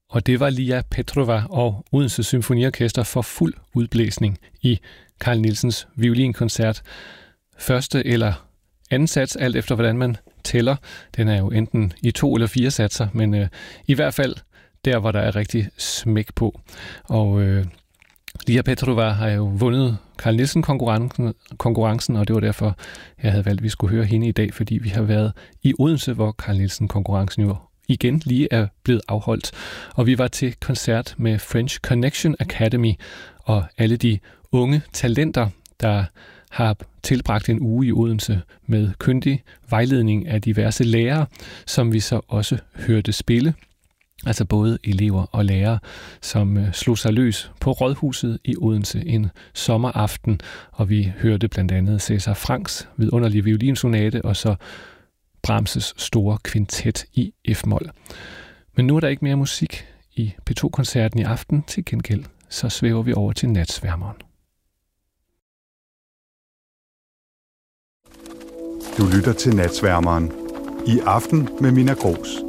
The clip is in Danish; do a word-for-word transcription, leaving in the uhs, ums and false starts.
Og det var Lia Petrova og Odense Symfoniorkester for fuld udblæsning i Carl Nielsens violinkoncert. Første eller anden sats, alt efter hvordan man tæller. Den er jo enten i to eller fire satser, men øh, i hvert fald der, hvor der er rigtig smæk på. Og øh, Lia Petrova har jo vundet Carl Nielsen-konkurrencen, konkurrencen, og det var derfor, jeg havde valgt, at vi skulle høre hende i dag, fordi vi har været i Odense, hvor Carl Nielsen-konkurrencen jo igen lige er blevet afholdt. Og vi var til koncert med French Connection Academy og alle de unge talenter, der har tilbragt en uge i Odense med kyndig vejledning af diverse lærere, som vi så også hørte spille. Altså både elever og lærere, som slog sig løs på Rådhuset i Odense en sommeraften, og vi hørte blandt andet Cæsar Franks vidunderlige violinsonate, og så Brahms' store kvintet i F-mol. Men nu er der ikke mere musik i P to-koncerten i aften. Til gengæld så svæver vi over til Natsværmeren. Du lytter til Natsværmeren. I aften med Minna Grooss.